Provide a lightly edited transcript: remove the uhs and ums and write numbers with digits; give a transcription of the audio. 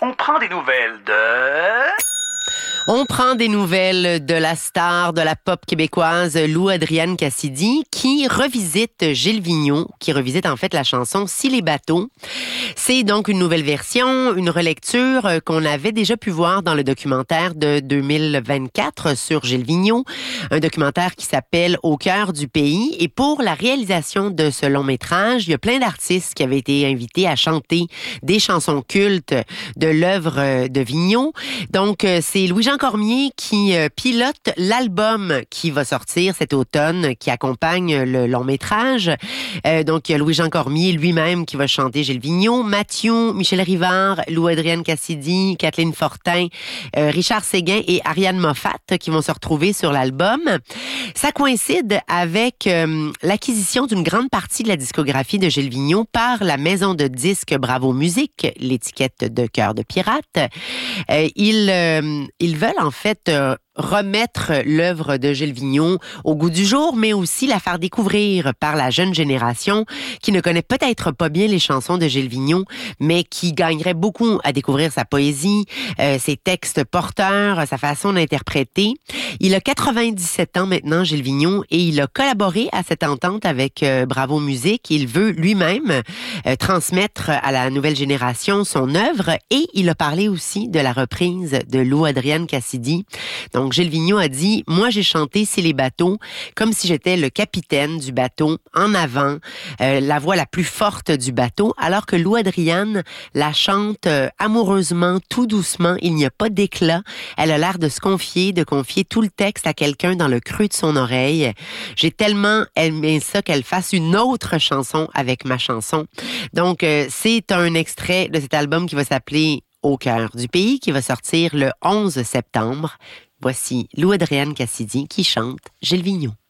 On prend des nouvelles de... On prend des nouvelles de la star de la pop québécoise Lou Adrienne Cassidy qui revisite Gilles Vigneault, qui revisite en fait la chanson Si les bateaux. C'est donc une nouvelle version, une relecture qu'on avait déjà pu voir dans le documentaire de 2024 sur Gilles Vigneault, un documentaire qui s'appelle Au cœur du pays. Et pour la réalisation de ce long métrage, il y a plein d'artistes qui avaient été invités à chanter des chansons cultes de l'œuvre de Vigneault. Donc, c'est Louis-Jean Cormier qui pilote l'album qui va sortir cet automne, qui accompagne le long métrage. Donc, il y a Louis-Jean Cormier lui-même qui va chanter Gilles Vigneault, Mathieu, Michel Rivard, Lou Adrienne Cassidy, Kathleen Fortin, Richard Séguin et Ariane Moffat qui vont se retrouver sur l'album. Ça coïncide avec l'acquisition d'une grande partie de la discographie de Gilles Vigneault par la maison de disques Bravo Musique, l'étiquette de Cœur de Pirate. Ils veulent en fait remettre l'œuvre de Gilles Vigneault au goût du jour, mais aussi la faire découvrir par la jeune génération qui ne connaît peut-être pas bien les chansons de Gilles Vigneault, mais qui gagnerait beaucoup à découvrir sa poésie, ses textes porteurs, sa façon d'interpréter. Il a 97 ans maintenant, Gilles Vigneault, et il a collaboré à cette entente avec Bravo Musique. Il veut lui-même transmettre à la nouvelle génération son œuvre et il a parlé aussi de la reprise de Lou Adrienne Cassidy. Donc, Gilles Vigneault a dit « Moi, j'ai chanté C'est les bateaux comme si j'étais le capitaine du bateau, en avant, la voix la plus forte du bateau, alors que Lou Adrienne la chante amoureusement, tout doucement, il n'y a pas d'éclat. Elle a l'air de se confier, de confier tout le texte à quelqu'un dans le creux de son oreille. J'ai tellement aimé ça qu'elle fasse une autre chanson avec ma chanson. » Donc, c'est un extrait de cet album qui va s'appeler Au cœur du pays, qui va sortir le 11 septembre. Voici Lou Adrienne Cassidy qui chante Gilles Vigneault.